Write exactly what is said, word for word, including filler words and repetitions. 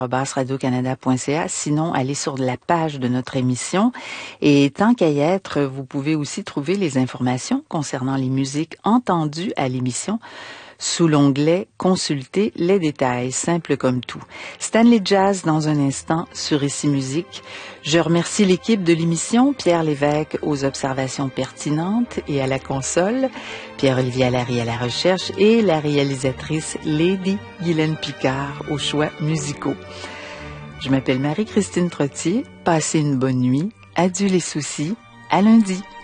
radio canada point c a. Sinon, allez sur la page de notre émission. Et tant qu'à y être, vous pouvez aussi trouver les informations concernant les musiques entendues à l'émission sous l'onglet « Consulter les détails », simple comme tout. Stanley Jazz dans un instant sur Ici Musique. Je remercie l'équipe de l'émission, Pierre Lévesque aux observations pertinentes et à la console, Pierre-Olivier Allary à la recherche et la réalisatrice Lady Guylaine Picard aux choix musicaux. Je m'appelle Marie-Christine Trottier. Passez une bonne nuit. Adieu les soucis. À lundi.